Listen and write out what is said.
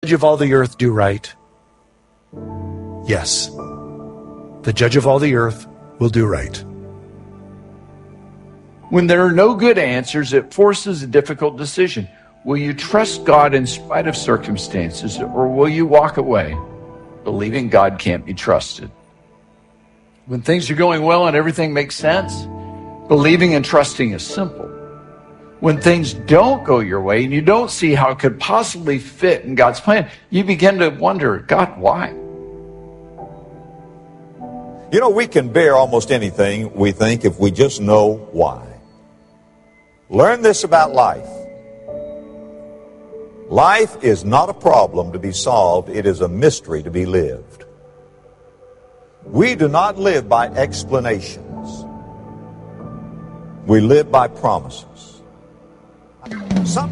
judge of all the earth do right? Yes. The judge of all the earth will do right. When there are no good answers, it forces a difficult decision. Will you trust God in spite of circumstances, or will you walk away, believing God can't be trusted? When things are going well and everything makes sense, believing and trusting is simple. When things don't go your way and you don't see how it could possibly fit in God's plan, you begin to wonder, God, why? You know, we can bear almost anything, we think, if we just know why. Learn this about life. Life is not a problem to be solved. It is a mystery to be lived. We do not live by explanations. We live by promises. Some